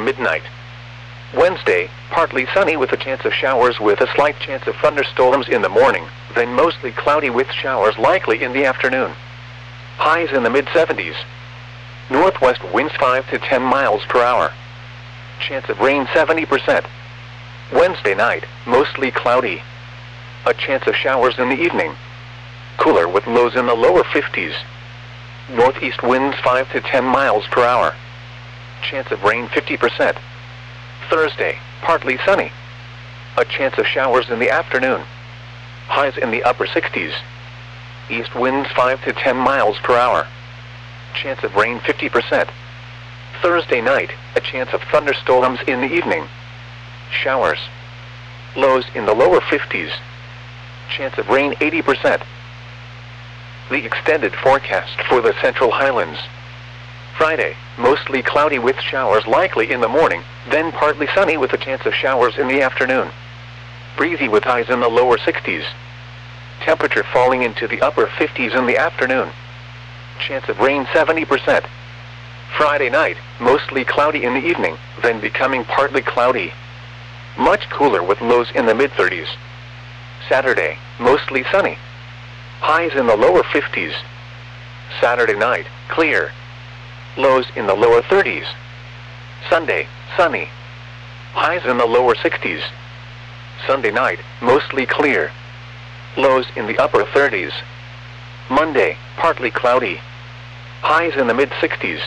midnight. Wednesday, partly sunny with a chance of showers with a slight chance of thunderstorms in the morning, then mostly cloudy with showers likely in the afternoon. Highs in the mid-70s. Northwest winds 5 to 10 miles per hour. Chance of rain 70%. Wednesday night, mostly cloudy. A chance of showers in the evening. Cooler with lows in the lower 50s. Northeast winds 5 to 10 miles per hour. Chance of rain 50%. Thursday, partly sunny. A chance of showers in the afternoon. Highs in the upper 60s. East winds 5 to 10 miles per hour. Chance of rain 50%. Thursday night, a chance of thunderstorms in the evening. Showers. Lows in the lower 50s. Chance of rain 80%. The extended forecast for the Central Highlands. Friday, mostly cloudy with showers likely in the morning, then partly sunny with a chance of showers in the afternoon. Breezy with highs in the lower 60s. Temperature falling into the upper 50s in the afternoon. Chance of rain 70%. Friday night, mostly cloudy in the evening, then becoming partly cloudy. Much cooler with lows in the mid-30s. Saturday, mostly sunny. Highs in the lower 50s. Saturday night, clear. Lows in the lower 30s. Sunday, sunny. Highs in the lower 60s. Sunday night, mostly clear. Lows in the upper 30s. Monday, partly cloudy. Highs in the mid-60s.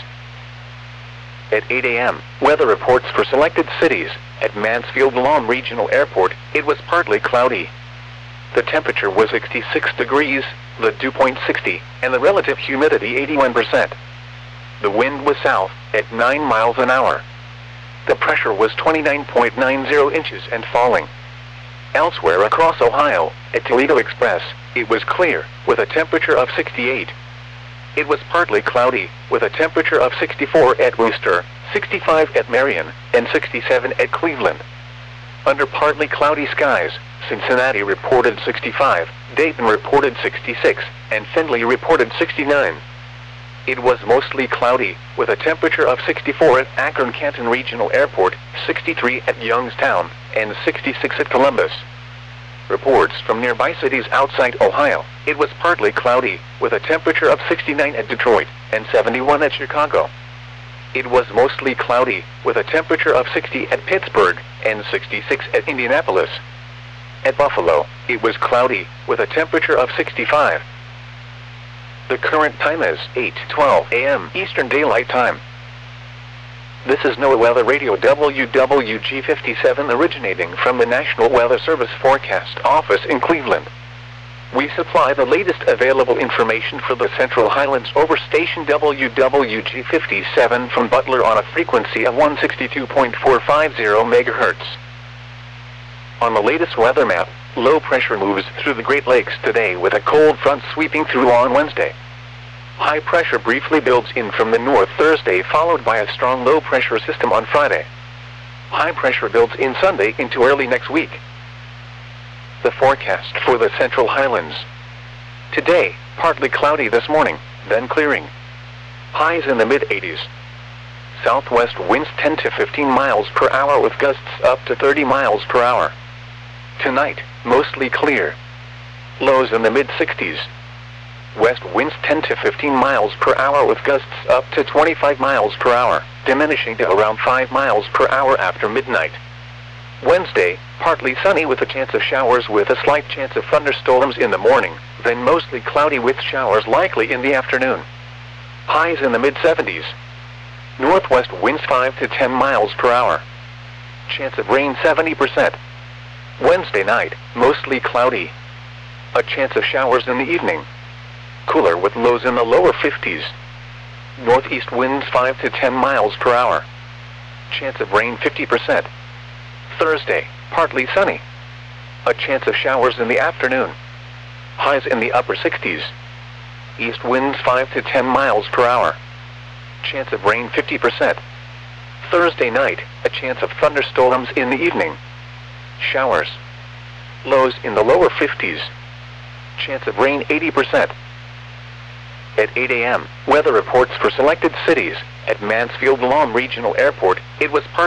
At 8 a.m., weather reports for selected cities. At Mansfield Lawn Regional Airport, it was partly cloudy. The temperature was 66 degrees, the dew point 60, and the relative humidity 81%. The wind was south, at 9 miles an hour. The pressure was 29.90 inches and falling. Elsewhere across Ohio, at Toledo Express, it was clear, with a temperature of 68. It was partly cloudy, with a temperature of 64 at Wooster, 65 at Marion, and 67 at Cleveland. Under partly cloudy skies, Cincinnati reported 65, Dayton reported 66, and Findlay reported 69. It was mostly cloudy, with a temperature of 64 at Akron-Canton Regional Airport, 63 at Youngstown, and 66 at Columbus. Reports from nearby cities outside Ohio, it was partly cloudy, with a temperature of 69 at Detroit, and 71 at Chicago. It was mostly cloudy, with a temperature of 60 at Pittsburgh, and 66 at Indianapolis. At Buffalo, it was cloudy, with a temperature of 65. The current time is 8:12 a.m. Eastern Daylight Time. This is NOAA Weather Radio WWG57 originating from the National Weather Service Forecast Office in Cleveland. We supply the latest available information for the Central Highlands over station WWG57 from Butler on a frequency of 162.450 MHz. On the latest weather map, low pressure moves through the Great Lakes today with a cold front sweeping through on Wednesday. High pressure briefly builds in from the north Thursday, followed by a strong low pressure system on Friday. High pressure builds in Sunday into early next week. The forecast for the Central Highlands. Today, partly cloudy this morning, then clearing. Highs in the mid-80s. Southwest winds 10 to 15 miles per hour with gusts up to 30 miles per hour. Tonight, mostly clear. Lows in the mid-60s. West winds 10 to 15 miles per hour with gusts up to 25 miles per hour, diminishing to around 5 miles per hour after midnight. Wednesday, partly sunny with a chance of showers with a slight chance of thunderstorms in the morning, then mostly cloudy with showers likely in the afternoon. Highs in the mid-70s. Northwest winds 5 to 10 miles per hour. Chance of rain 70%. Wednesday night, mostly cloudy. A chance of showers in the evening. Cooler with lows in the lower 50s. Northeast winds 5 to 10 miles per hour. Chance of rain 50%. Thursday, partly sunny. A chance of showers in the afternoon. Highs in the upper 60s. East winds 5 to 10 miles per hour. Chance of rain 50%. Thursday night, a chance of thunderstorms in the evening. Showers. Lows in the lower 50s. Chance of rain 80%. At 8 a.m., weather reports for selected cities. At Mansfield Lawn Regional Airport, it was partly